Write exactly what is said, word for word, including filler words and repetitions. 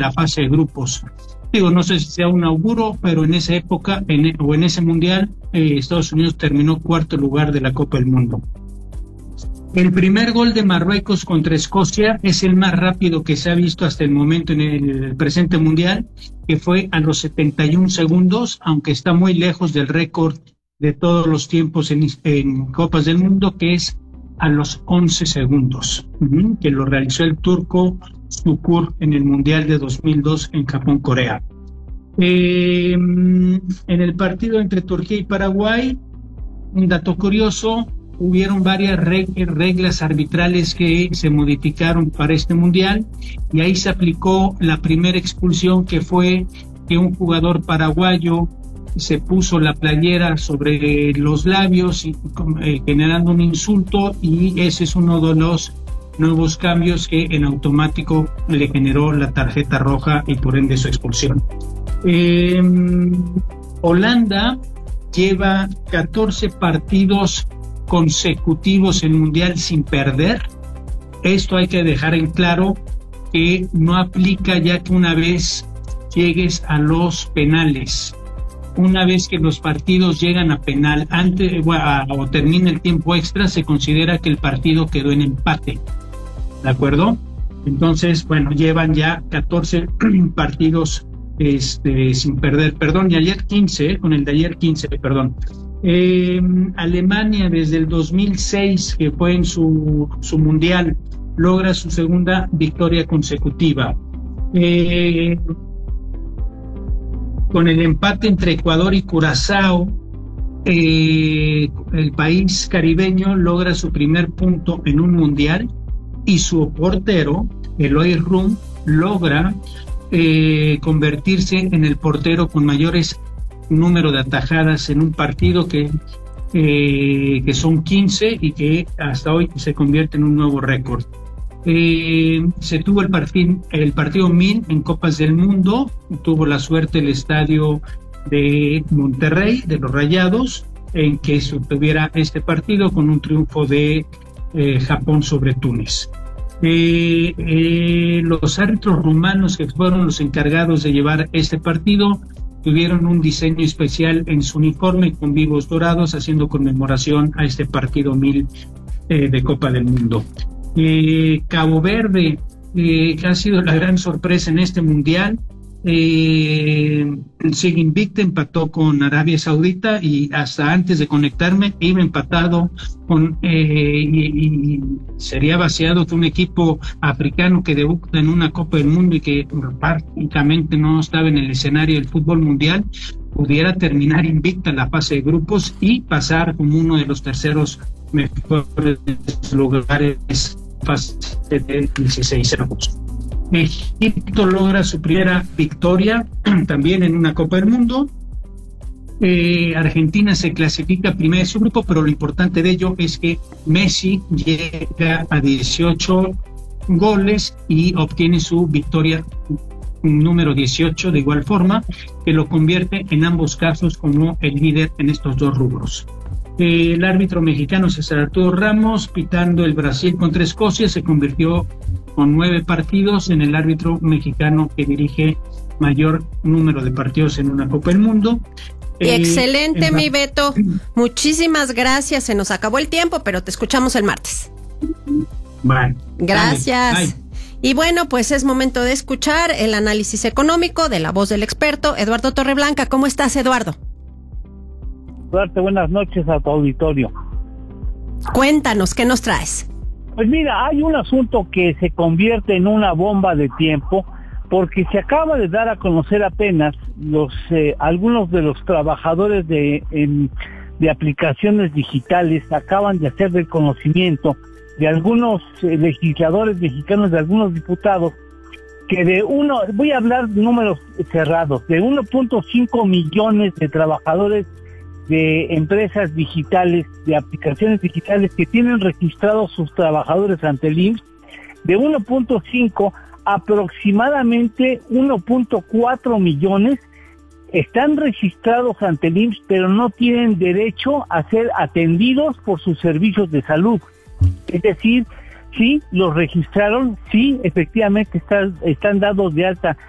la fase de grupos. Digo, no sé si sea un auguro, pero en esa época en, o en ese mundial, eh, Estados Unidos terminó cuarto lugar de la Copa del Mundo. El primer gol de Marruecos contra Escocia es el más rápido que se ha visto hasta el momento en el presente mundial, que fue a los setenta y un segundos, aunque está muy lejos del récord de todos los tiempos en, en Copas del Mundo, que es a los once segundos, uh-huh, que lo realizó el turco Şukur en el Mundial de dos mil dos en Japón-Corea. Eh, en el partido entre Turquía y Paraguay, un dato curioso, hubieron varias reglas arbitrales que se modificaron para este Mundial, y ahí se aplicó la primera expulsión, que fue que un jugador paraguayo se puso la playera sobre los labios y, eh, generando un insulto, y ese es uno de los nuevos cambios que en automático le generó la tarjeta roja y por ende su expulsión. Eh, Holanda lleva catorce partidos consecutivos en Mundial sin perder. Esto hay que dejar en claro que no aplica ya que una vez llegues a los penales. Una vez que los partidos llegan a penal antes a, o termina el tiempo extra, se considera que el partido quedó en empate. ¿De acuerdo? Entonces, bueno, llevan ya catorce partidos este, sin perder. Perdón, y ayer quince, con el de ayer quince, perdón. Eh, Alemania desde el dos mil seis, que fue en su, su mundial, logra su segunda victoria consecutiva. Eh, con el empate entre Ecuador y Curazao, eh, el país caribeño logra su primer punto en un mundial, y su portero, Eloy Rum, logra eh, convertirse en el portero con mayores número de atajadas en un partido, que, eh, que son quince, y que hasta hoy se convierte en un nuevo récord. Eh, se tuvo el, partido, el partido mil en Copas del Mundo, tuvo la suerte el estadio de Monterrey, de los Rayados, en que se tuviera este partido con un triunfo de eh, Japón sobre Túnez. Eh, eh, los árbitros rumanos, que fueron los encargados de llevar este partido, tuvieron un diseño especial en su uniforme con vivos dorados, haciendo conmemoración a este partido mil eh, de Copa del Mundo. Eh, Cabo Verde, eh, que ha sido la gran sorpresa en este mundial, eh, sigue invicta, empató con Arabia Saudita, y hasta antes de conectarme iba empatado con eh, y, y sería vaciado que un equipo africano que debuta en una Copa del Mundo y que prácticamente no estaba en el escenario del fútbol mundial pudiera terminar invicta en la fase de grupos y pasar como uno de los terceros mejores lugares fase de dieciséis avos. Egipto logra su primera victoria también en una Copa del Mundo. Eh, Argentina se clasifica primero de su grupo, pero lo importante de ello es que Messi llega a dieciocho goles y obtiene su victoria número dieciocho, de igual forma, que lo convierte en ambos casos como el líder en estos dos rubros. Eh, el árbitro mexicano César Arturo Ramos, pitando el Brasil contra Escocia, se convirtió con nueve partidos en el árbitro mexicano que dirige mayor número de partidos en una Copa del Mundo. Eh, Excelente, la... mi Beto. Muchísimas gracias. Se nos acabó el tiempo, pero te escuchamos el martes. Bye. Gracias. Bye. Y bueno, pues es momento de escuchar el análisis económico de la voz del experto, Eduardo Torreblanca. ¿Cómo estás, Eduardo? Darte buenas noches a tu auditorio. Cuéntanos, ¿qué nos traes? Pues mira, hay un asunto que se convierte en una bomba de tiempo, porque se acaba de dar a conocer apenas los eh, algunos de los trabajadores de, en, de aplicaciones digitales acaban de hacer del conocimiento de algunos eh, legisladores mexicanos, de algunos diputados, que de uno, voy a hablar de números cerrados, de uno punto cinco millones de trabajadores de empresas digitales, de aplicaciones digitales que tienen registrados sus trabajadores ante el I M S S, de uno punto cinco aproximadamente uno punto cuatro millones están registrados ante el I M S S, pero no tienen derecho a ser atendidos por sus servicios de salud. Es decir, sí, los registraron, sí, efectivamente están, están dados de alta